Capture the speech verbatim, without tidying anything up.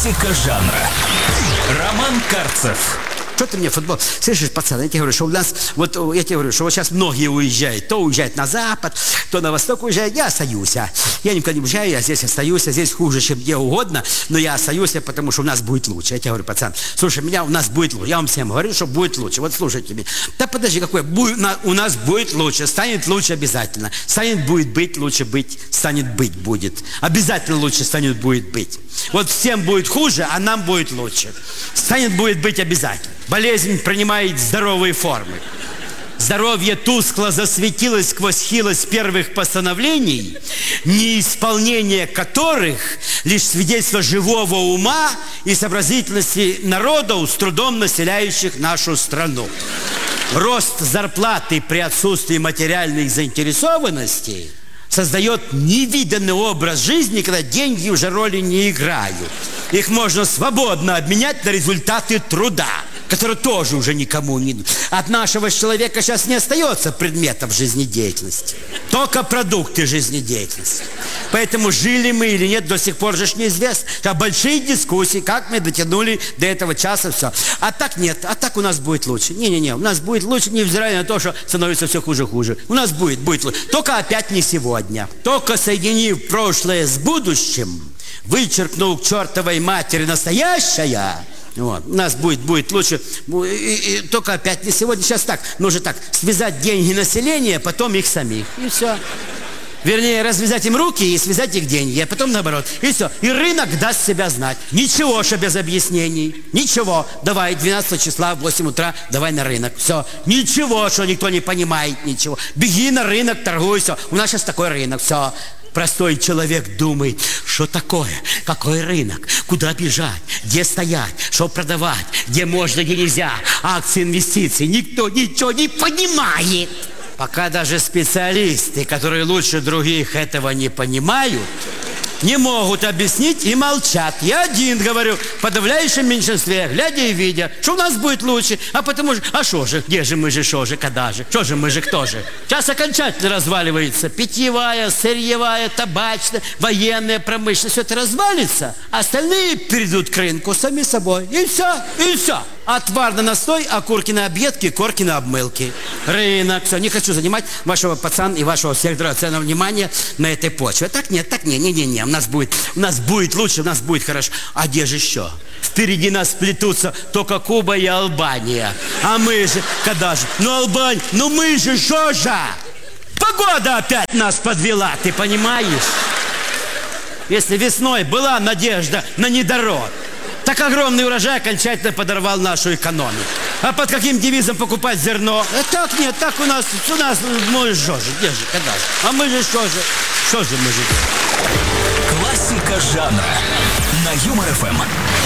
Классика жанра. Роман Карцев. Что ты мне футбол? Слышишь, пацан, я тебе говорю, что у нас, вот я тебе говорю, что вот сейчас многие уезжают. То уезжают на запад, то на восток уезжают. Я остаюсь. Я никуда не уезжаю, я здесь остаюсь. Я здесь хуже, чем где угодно, но я остаюсь, потому что у нас будет лучше. Я тебе говорю, пацан, слушай, меня у нас будет лучше. Я вам всем говорю, что будет лучше. Вот слушайте меня. Да подожди, какое? У нас будет лучше. Станет лучше обязательно. Станет будет быть, лучше быть. Станет быть будет. Обязательно лучше станет будет быть. Вот всем будет хуже, а нам будет лучше. Станет будет быть обязательно. Болезнь принимает здоровые формы. Здоровье тускло засветилось сквозь хилость первых постановлений, неисполнение которых лишь свидетельство живого ума и сообразительности народов, с трудом населяющих нашу страну. Рост зарплаты при отсутствии материальных заинтересованностей создает невиданный образ жизни, когда деньги уже роли не играют. Их можно свободно обменять на результаты труда, которые тоже уже никому не нужны. От нашего человека сейчас не остается предметов жизнедеятельности, только продукты жизнедеятельности. Поэтому жили мы или нет, до сих пор же неизвестно. А большие дискуссии, как мы дотянули до этого часа, все. А так нет, а так у нас будет лучше. Не-не-не, у нас будет лучше, невзирая на то, что становится все хуже-хуже. У нас будет, будет лучше. Только опять не сегодня. Только соединив прошлое с будущим, вычеркнув к чертовой матери настоящее, вот, у нас будет, будет лучше. И, и, только опять не сегодня. Сейчас так, нужно так, связать деньги населения, потом их самих. И все. Вернее, развязать им руки и связать их деньги, а потом наоборот. И все. И рынок даст себя знать. Ничего, что без объяснений. Ничего. Давай, двенадцатого числа в восемь утра, давай на рынок. Все. Ничего, что никто не понимает, ничего. Беги на рынок, торгуй, все. У нас сейчас такой рынок, все. Простой человек думает, что такое, какой рынок, куда бежать, где стоять, что продавать, где можно, где нельзя, акции, инвестиции. Никто ничего не понимает. Пока даже специалисты, которые лучше других этого не понимают, не могут объяснить и молчат. Я один говорю, в подавляющем меньшинстве, глядя и видя, что у нас будет лучше. А потому что, а что же, где же мы же, что же, когда же, что же мы же, кто же? Сейчас окончательно разваливается питьевая, сырьевая, табачная, военная промышленность. Все это развалится, а остальные перейдут к рынку сами собой. И все, и все. Отвар на настой, окурки на объедки, корки на обмылки. Рынок, все. Не хочу занимать вашего пацан и вашего всех драгоценного внимания на этой почве. Так нет, так не, не, не, не. У нас будет, у нас будет лучше, у нас будет хорошо. А где же еще? Впереди нас плетутся только Куба и Албания. А мы же, когда же? Ну, Албания, ну мы же, что же? Погода опять нас подвела, ты понимаешь? Если весной была надежда на недород, так огромный урожай окончательно подорвал нашу экономику. А под каким девизом покупать зерно? А так нет, так у нас, у нас, мы что же, где же, когда же? А мы же что же, что же мы же? Классика жанра на Юмор ФМ.